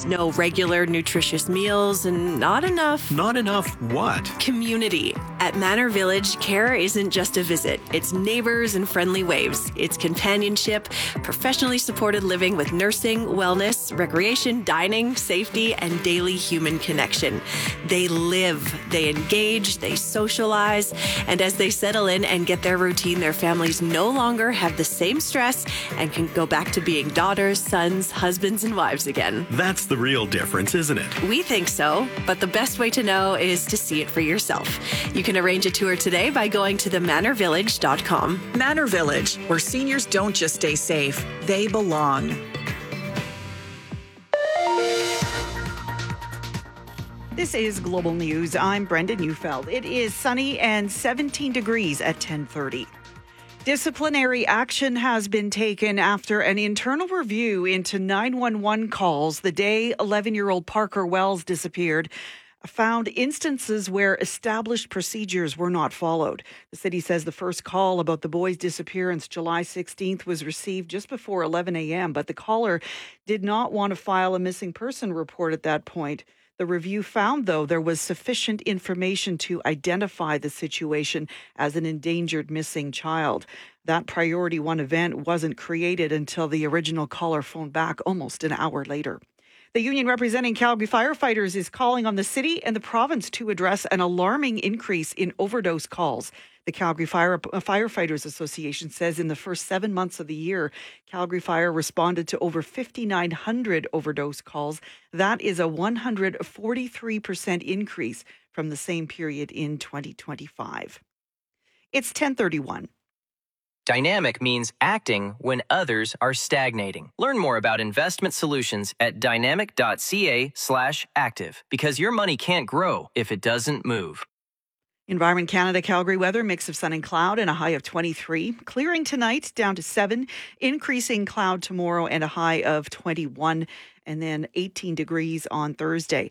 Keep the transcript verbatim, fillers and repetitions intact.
no regular nutritious meals, and not enough. Not enough what? Community. At Manor Village, care isn't just a visit. It's neighbors and friendly waves. It's companionship, professionally supported living with nursing, wellness, recreation, dining, safety, and daily human connection. They live, they engage, they socialize, and as they settle in and get their routine, their families no longer have the same stress and can go back to being daughters, sons, husbands, and wives again. That's the real difference, isn't it? We think so, but the best way to know is to see it for yourself. You can arrange a tour today by going to the manor village dot com. Manor Village, where seniors don't just stay safe, they belong. This is Global News. I'm Brenda Neufeld. It is sunny and seventeen degrees at ten thirty. Disciplinary action has been taken after an internal review into nine one one calls the day eleven-year-old Parker Wells disappeared found instances where established procedures were not followed. The city says the first call about the boy's disappearance July sixteenth was received just before eleven a.m., but the caller did not want to file a missing person report at that point. The review found, though, there was sufficient information to identify the situation as an endangered missing child. That Priority One event wasn't created until the original caller phoned back almost an hour later. The union representing Calgary firefighters is calling on the city and the province to address an alarming increase in overdose calls. The Calgary Fire, Firefighters Association says in the first seven months of the year, Calgary Fire responded to over five thousand nine hundred overdose calls. That is a one hundred forty-three percent increase from the same period in twenty twenty-five. It's ten thirty-one. Dynamic means acting when others are stagnating. Learn more about investment solutions at dynamic.ca slash active because your money can't grow if it doesn't move. Environment Canada Calgary weather, mix of sun and cloud and a high of twenty-three. Clearing tonight down to seven. Increasing cloud tomorrow and a high of twenty-one. And then eighteen degrees on Thursday.